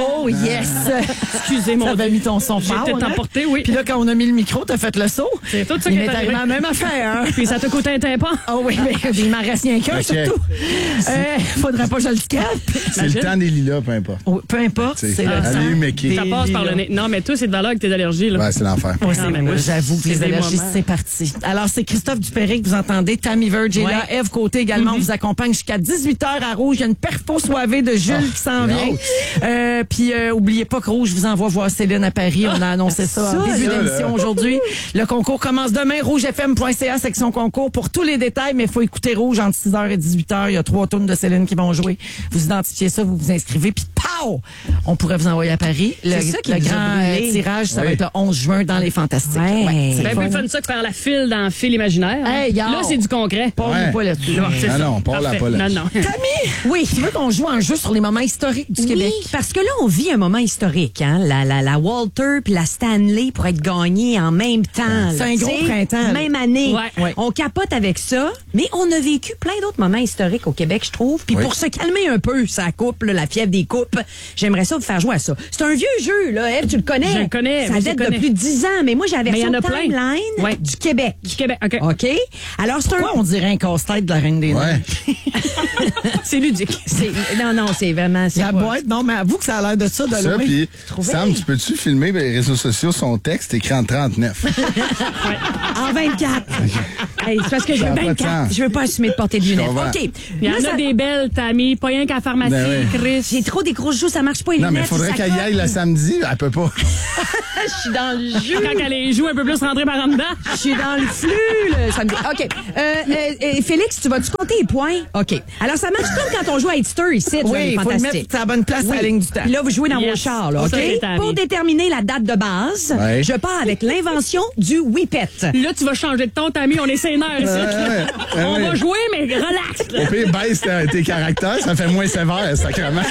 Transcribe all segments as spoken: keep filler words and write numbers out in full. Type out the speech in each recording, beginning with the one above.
Oh yes! Excusez-moi. Ça avait mis ton son fort. J'ai été hein? emporté, oui. Puis là, quand on a mis le micro, t'as fait le saut. C'est tout ça Il qui m'est est arrivé arrivé. la même affaire. Hein? Puis ça t'a coûté un tympan. Ah oui, mais il m'en reste rien qu'un, Ok. surtout. Euh, faudrait pas que je le scalpe. C'est le temps des lilas, peu importe. Oh, peu importe, T'sais, c'est le allez, temps Mickey. Ça passe par le nez. Non, mais toi, c'est de valeur avec tes allergies, là. Ouais, c'est l'enfer. Oui, Non, mais moi, j'avoue que c'est les des allergies, moments. c'est parti. Alors, c'est Christophe Dupéry que vous entendez. Tammy Verge est là. Ève Côté également. On vous accompagne jusqu'à dix-huit heures à Rouge. Il y a une perfo soivée de Jules qui s'en j'ai vient. hâte. Euh, Puis, euh, oubliez pas que Rouge vous envoie voir Céline à Paris. On a annoncé ça en début ça, d'émission là. aujourd'hui. Le concours commence demain. rouge f m point c a, section concours. Pour tous les détails, mais il faut écouter Rouge entre six heures et dix-huit heures. Il y a trois tournes de Céline qui vont jouer. Vous identifiez ça, vous vous inscrivez. Puis, pow! On pourrait vous envoyer à Paris. Le, C'est ça qui le nous a grand brûlés. euh, tirage, ça Oui. va être le onze juin dans les Fantastiques. Ouais. c'est C'est bien le plus fun. fun ça que faire la file dans le fil imaginaire. hein. Hey, là, yo. c'est du concret. Parle-nous Ouais. pas là-dessus. Là, c'est Ah ça. non, parle-la Parfait. pas là-dessus. Non, non. Tammy, oui, tu veux qu'on joue un jeu sur les moments historiques du Oui, Québec? parce que là, on vit un moment historique. Hein? La, la, la Walter puis la Stanley pour être gagnés en même temps. C'est là, un gros tu sais, printemps, là. Même année. Ouais. Ouais. On capote avec ça, mais on a vécu plein d'autres moments historiques au Québec, je trouve. Puis Oui. pour se calmer un peu, sa coupe, là, la fièvre des coupes, j'aimerais ça vous faire jouer à ça. C'est un vieux jeu, là, Ève, tu le connais. Je le connais, Ça oui, je date le de connais. plus de dix ans, mais moi, j'ai la Mais il y version en a plein. timeline Ouais. du Québec. Du Québec, OK. OK? Alors, c'est un... Pourquoi on dirait un casse-tête de la Reine des Ouais. Neiges? C'est ludique. c'est- Non, non, c'est vraiment... c'est La pas- boîte, non, mais avoue que ça a l'air de ça, de Ça, loin. puis Sam, tu peux-tu filmer les réseaux sociaux son texte écrit en trente-neuf? En vingt-quatre. Hey, c'est parce que je Ça veux a pas de vingt-quatre. sens. Je veux pas assumer de porter de lunettes. comprends. OK. Il y en Là, a ça- des belles, Tammy. Pas rien qu'à la pharmacie, Ben oui. Chris. J'ai trop des grosses joues, ça marche pas les Non, mais lunettes. il faudrait ça qu'elle y colle. aille le samedi. Elle peut pas. Je suis dans le jus. Quand elle les joue un peu plus rentrer par en dedans. Je suis dans le flux, là, samedi. OK. Euh, euh, euh, Félix, tu vas-tu compter les points? OK. Alors, ça marche comme quand on joue à Hitster ici. Oui, il faut le fantastique. mettre à la bonne place à la ligne du temps. Puis là, vous jouez dans Yes. vos chars, là, OK? Ça, c'est à Pour vie. déterminer la date de base, Ouais. je pars avec l'invention du whippet. Là, tu vas changer de ton, Tammy. On est sénère ici. ouais, On ouais. va jouer, mais relax. là. Au pire, baisse tes, tes caractères, ça fait moins sévère, sacrément.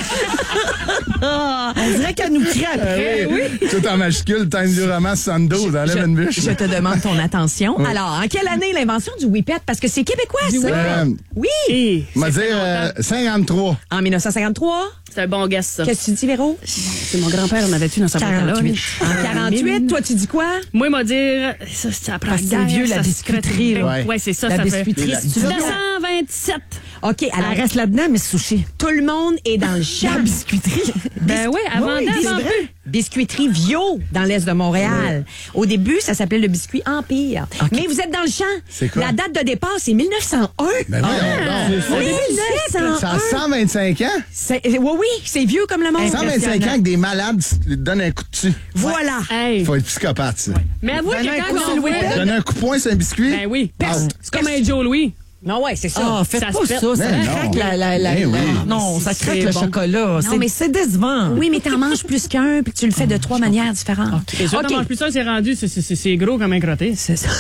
On dirait qu'elle nous crie après. oui. Tout en majuscule, time du roman soixante-douze, enlève une bûche. Je te demande ton attention. Alors, en quelle année l'invention du whippet? Parce que c'est québécois, ça. Euh, Oui. Hey, On va ça dire fait euh, longtemps. cinquante-trois. En mille neuf cent cinquante-trois. C'est un bon guess, ça. Qu'est-ce que tu dis, Véro? C'est mon grand-père, on avait-tu dans sa boîte à quarante-huit. lunch. En quarante-huit. Toi, tu dis quoi? Moi, il m'a dit, ça, c'est après la Parce que c'est guerre, vieux, la ça se biscuiterie, crée. là. Ouais, ouais c'est ça, La ça fait. biscuiterie, si tu veux. neuf cent vingt-sept. OK, alors, Elle reste là-dedans, mais sushi. tout le monde est dans le champ. La biscuiterie. Ben oui, avant Oui, c'est avant vrai. peu. Biscuiterie Vio, dans l'est de Montréal. Au début, ça s'appelait le biscuit Empire. Mais vous êtes dans le champ. C'est quoi? La date de départ, c'est mille neuf cent un. Ben voyons donc. Oui, mille neuf cent un. Ça a cent vingt-cinq ans. C'est- Oui, oui, c'est vieux comme le monde. cent vingt-cinq ans que des malades te donnent un coup de dessus. Voilà. Hey. Faut être psychopathe, ça. Mais avoue Ben, que un coup quand sur on le voit- whippet. Donner un coup de poing sur un biscuit? Ben oui. Out. C'est comme un Joe Louis. Non, ouais, c'est ça. Ah, faites Ça pas se fait. ça, ça Ben craque non. la, la, la, Ben oui. la- Non, ça C'est craque le bon. chocolat. C'est mais c'est décevant. Oui, mais t'en manges plus qu'un, puis tu le fais de trois manières différentes. Et ça, OK. t'en manges plus ça, c'est rendu, c'est- c'est c'est gros comme un crotté. C'est ça.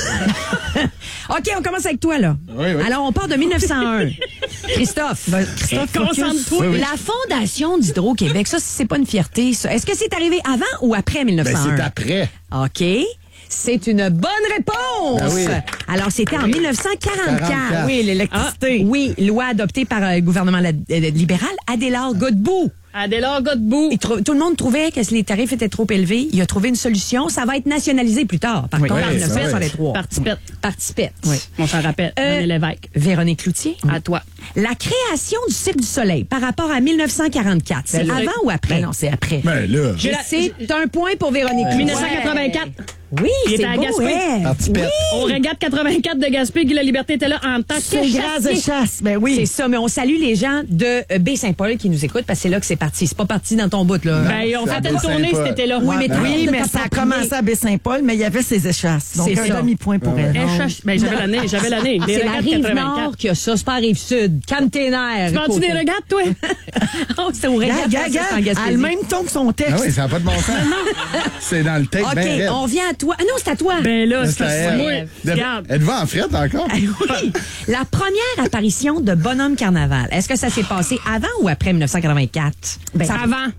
OK, on commence avec toi, là. Oui, oui. Alors, on part de mille neuf cent un. Christophe. Christophe, Concentre-toi. Oui, oui. La fondation d'Hydro-Québec, ça, c'est pas une fierté, ça. Est-ce que c'est arrivé avant ou après mille neuf cent un? Ben, c'est après. OK. C'est une bonne réponse. Ben oui. Alors, c'était en mille neuf cent quarante-quatre. quarante-quatre. Oui, l'électricité. Oui, loi adoptée par euh, le gouvernement la- euh, libéral, Adélard Godbout. Adélard Godbout. Il trou- Tout le monde trouvait que les tarifs étaient trop élevés. Il a trouvé une solution. Ça va être nationalisé plus tard. Par contre, en Oui, mille neuf cent soixante-trois. Participette. Participette. On s'en rappelle. Euh, René Lévesque. Véronique Cloutier. À toi. La création du Cirque du Soleil par rapport à mille neuf cent quarante-quatre, c'est Ben, avant ou après? Ben non, c'est après. Ben là. J'ai la- C'est un point pour Véronique Cloutier. dix-neuf cent quatre-vingt-quatre. Oui, Il c'est était à beau, Gaspé. ouais. Participette. Au Regat quatre-vingt-quatre de Gaspé, Guy La Liberté était là en tant que C'est grâce de chassier. chasse. Ben oui. C'est ça, mais on salue les gens de euh, Baie-Saint-Paul qui nous écoutent parce que c'est là que c'est parti. C'est pas parti dans ton bout, là. Ben, on Ça fait une baisse tournée un peu. cet été-là. Oui, mais Ben t'as oui, de mais ça a t'approprier. commencé à Baie-Saint-Paul, mais il y avait ses échasses. Donc, C'est un ça. demi-point pour elle. Eh, chasse- Ben, j'avais l'année, j'avais l'année. Des C'est la Regat rive quatre-vingt-quatre. nord qui a ça, c'est pas la rive sud. Calme tes nerfs. Tu vends-tu des regattes, toi? Oh, c'est au Regat. Gars, gars, gars, en elle a Gaspésie. le même ton que son texte. Ah oui, ça n'a pas de bon sens. C'est dans le texte OK, ben raide. on vient à toi. Ah non, c'est à toi. Ben là, C'est c'est à elle. moi. De- Regarde. Êtes-vous en frette encore? Oui. La première apparition de Bonhomme Carnaval, est-ce que ça s'est passé avant ou après mille neuf cent quatre-vingt-quatre? Ben, Ça- avant.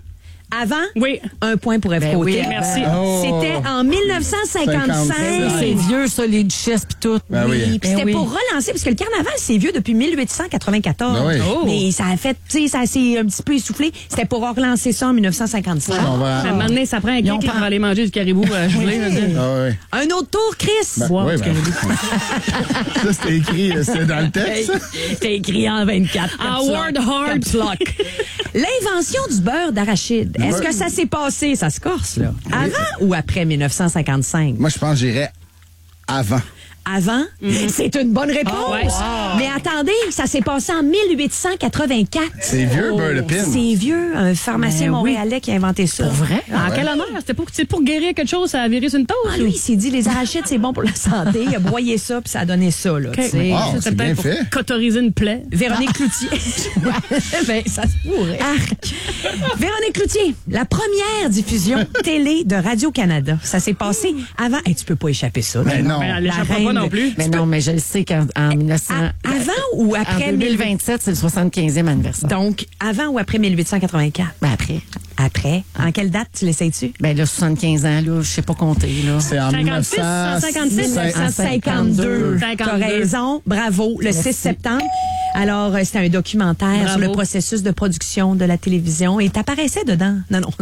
Avant, Oui. un point pour F. Ben Côté. oui, merci. Oh. C'était en dix-neuf cent cinquante-cinq. cinquante-cinq. C'est vieux, ça, les duchesses pis tout. Ben oui. Puis c'était Ben oui. pour relancer, parce que le carnaval, c'est vieux depuis mille huit cent quatre-vingt-quatorze. Ben oui. Oh. Mais ça a fait, tu sais, ça s'est un petit peu essoufflé. C'était pour relancer ça en mille neuf cent cinquante-cinq. On va... À un moment donné, ça prend un Ils ont kick pas- qui va aller manger du caribou à gelé. là, tu sais. Ah oui. Un autre tour, Chris. Ben, Wow, oui, du ben, caribou. ça, c'était écrit, euh, c'était dans le texte. ça? C'était écrit en vingt-quatre. Howard Hart. Caps lock. L'invention du beurre d'arachide. Est-ce que ça s'est passé, ça se corse, là? Avant ou après mille neuf cent cinquante-cinq? Moi, je pense que j'irais avant. Avant? C'est une bonne réponse. Ah ouais. Mais attendez, ça s'est passé en mille huit cent quatre-vingt-quatre. C'est vieux, beurre de pin. C'est vieux, un pharmacien Ben oui. montréalais qui a inventé ça. Pour vrai? En quel honneur? C'était pour, c'est pour guérir quelque chose, ça a viré sur une toast? Ah, lui, il s'est dit, les arachides, c'est bon pour la santé. Il a broyé ça, puis ça a donné ça, là. tu sais. Wow, C'était c'est bien peut-être pour fait. cauteriser une plaie. Véronique Cloutier. ben, ça se pourrait. Véronique Cloutier, la première diffusion télé de Radio-Canada. Ça s'est passé avant. Hey, tu peux pas échapper ça. Mais non. Mais elle La l'échappera pas reine non de- plus. Mais non, mais je le sais qu'en en mille neuf cents... À- avant ou après En deux mille vingt-sept, c'est le soixante-quinzième anniversaire. Donc, avant ou après mille huit cent quatre-vingt-quatre? Ben après. Après. En quelle date tu l'essayes-tu? Ben là, soixante-quinze ans, là, je sais pas compter, là. C'est en cinquante-six, cinquante-six, mille neuf cent cinquante-deux. T'as cinquante-deux. raison. Bravo. Le six septembre. Alors, euh, c'était un documentaire Bravo. sur le processus de production de la télévision et t'apparaissais dedans. Non, non.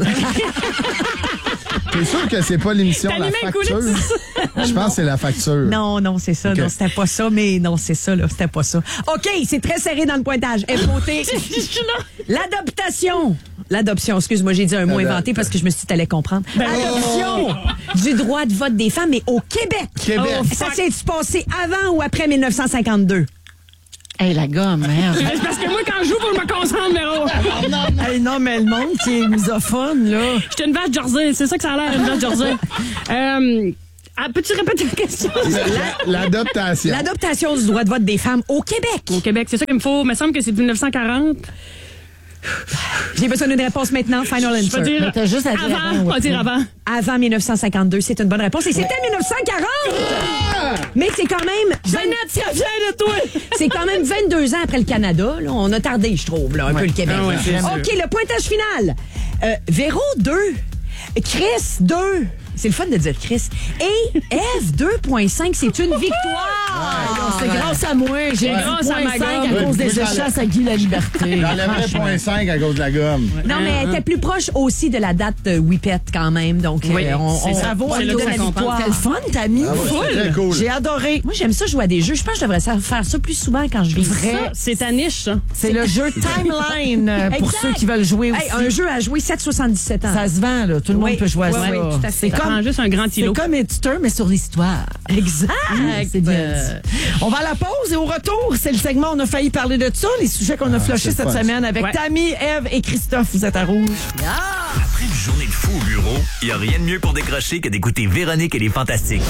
T'es sûr que c'est pas l'émission La T'animais les Facture? coulisses. Je pense que c'est La Facture. Non, non, c'est ça. Ok. Non, c'était pas ça, mais non, c'est ça, là. C'était pas ça. OK, c'est très serré dans le pointage. F O T. L'adoption. L'adoption, excuse-moi, j'ai dit un mot Adop- inventé parce que je me suis dit t'allais comprendre. Adoption du droit de vote des femmes, mais au Québec. Québec. Oh, ça s'est-tu passé avant ou après mille neuf cent cinquante-deux? Hey, la gomme, merde. Mais c'est parce que moi, quand je joue, faut que je me concentre, Véro. Hey, non, mais le monde qui est misophone, là. J'étais une vache jersey. C'est ça que ça a l'air, une vache jersey. Euh, ah, peux-tu répéter la question? La- L'adoptation. L'adoption du droit de vote des femmes au Québec. Au Québec, c'est ça qu'il me faut. Il me semble que c'est mille neuf cent quarante. J'ai besoin d'une réponse maintenant. Final Je peux answer. dire Mais t'as juste à dire avant, avant. On va ouais. dire avant. Avant mille neuf cent cinquante-deux, c'est une bonne réponse. Et c'était mille neuf cent quarante! Mais c'est quand même... Jeannette, ça vient de toi. C'est quand même vingt-deux ans après le Canada. Là. On a tardé, je trouve, là, un peu le Québec. Ah ouais, c'est sûr. OK, le pointage final. Euh, Véro, deux. Chris, deux. C'est le fun de dire Chris. Et F, deux virgule cinq, c'est une victoire. C'est grâce à moi. J'ai Ouais. grâce à ma gomme. à cause Ouais, des moi, j'enlève- échasses à Guy la Liberté. J'enlèverais point cinq à cause de la gomme. Non, mais elle était plus proche aussi de la date de Whippet quand même. Donc, Oui, euh, on, c'est on, ça. on C'est lui là que donne ça la compense. victoire. Quel fun, t'as mis. Ah ouais, c'est très cool. J'ai adoré. Moi, j'aime ça jouer à des jeux. Je pense que je devrais ça- faire ça plus souvent quand je vis. Vrai. Ça, c'est ta niche, ça. C'est le jeu Timeline euh, pour Exact. ceux qui veulent jouer aussi. Hey, un jeu à jouer sept virgule soixante-dix-sept ans. Ça se vend, là. Tout le Oui. monde peut jouer à Oui, ça. oui, tout à fait. C'est Ça prend comme, juste un grand c'est îlot. comme Editor, mais sur l'histoire. Exact. C'est bien dit. On va à la pause et au retour, c'est le segment On a failli parler de ça, les sujets qu'on a flushés c'est cette fun, ça. semaine avec Ouais. Tammy, Eve et Christophe. Vous êtes à Rouge. Après une journée de fou au bureau, il n'y a rien de mieux pour décrocher que d'écouter Véronique et les Fantastiques.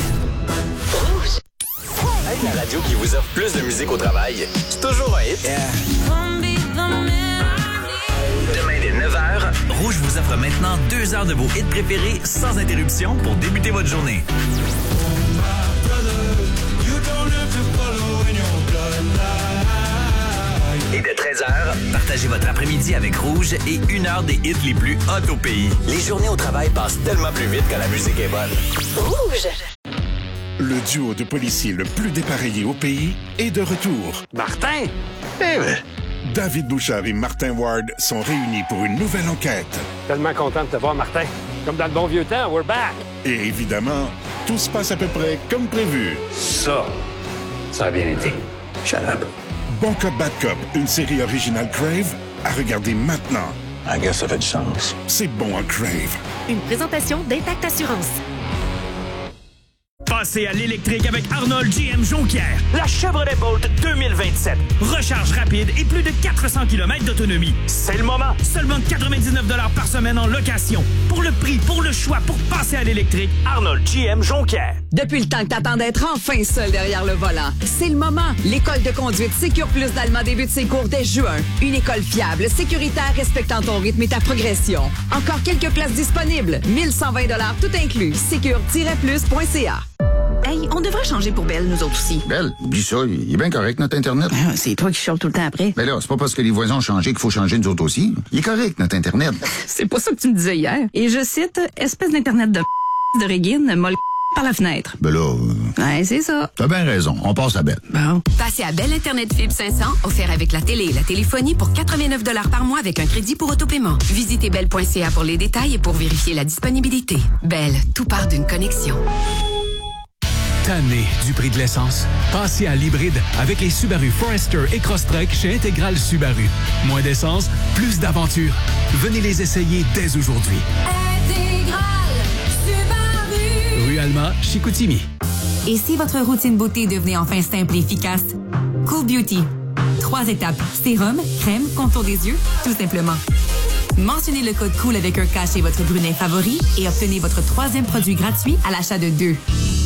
Hey, la radio qui vous offre plus de musique au travail, c'est toujours un hit. Demain dès neuf heures, Rouge vous offre maintenant deux heures de vos hits préférés sans interruption pour débuter votre journée. Et de treize heures, partagez votre après-midi avec Rouge et une heure des hits les plus hot au pays. Les journées au travail passent tellement plus vite quand la musique est bonne. Le duo de policiers le plus dépareillé au pays est de retour. Martin! Eh ben, David Bouchard et Martin Ward sont réunis pour une nouvelle enquête. Tellement content de te voir, Martin. Comme dans le bon vieux temps, we're back. Et évidemment, tout se passe à peu près comme prévu. Ça, ça a bien été. Shut up. Bon Cop, Bad Cop, une série originale Crave, à regarder maintenant. I guess ça fait du sens. C'est bon en Crave. Une présentation d'Intact Assurance. Passez à l'électrique avec Arnold G M Jonquière. La Chevrolet Bolt deux mille vingt-sept. Recharge rapide et plus de quatre cents kilomètres d'autonomie. C'est le moment. Seulement quatre-vingt-dix-neuf dollars par semaine en location. Pour le prix, pour le choix, pour passer à l'électrique, Arnold G M Jonquière. Depuis le temps que t'attends d'être enfin seul derrière le volant, c'est le moment. L'école de conduite Sécure Plus d'Allemand débute ses cours dès juin. Une école fiable, sécuritaire, respectant ton rythme et ta progression. Encore quelques places disponibles. mille cent vingt dollars tout inclus. sécure tiret plus point c a. Hey, on devrait changer pour Belle, nous autres aussi. Belle, dis ça, il est bien correct, notre Internet. Ah, c'est toi qui chiales tout le temps après. Mais là, c'est pas parce que les voisins ont changé qu'il faut changer nous autres aussi. Il est correct, notre Internet. C'est pas ça que tu me disais hier. Et je cite, espèce d'Internet de de Régine, molle par la fenêtre. Ben là... Euh... Ouais, c'est ça. T'as bien raison, on passe à Belle. Bon. Passez à Belle Internet Fibre cinq cents, offert avec la télé et la téléphonie pour quatre-vingt-neuf dollars par mois avec un crédit pour autopaiement. Visitez belle point c a pour les détails et pour vérifier la disponibilité. Belle, tout part d'une connexion. Tanné du prix de l'essence? Passez à l'hybride avec les Subaru Forester et Crosstrek chez Intégral Subaru. Moins d'essence, plus d'aventure. Venez les essayer dès aujourd'hui. Intégral Subaru. Rue Alma, Chicoutimi. Et si votre routine beauté devenait enfin simple et efficace? Cool Beauty. Trois étapes. Sérum, crème, contour des yeux, tout simplement. Mentionnez le code COOL avec un K chez votre brunet favori et obtenez votre troisième produit gratuit à l'achat de deux.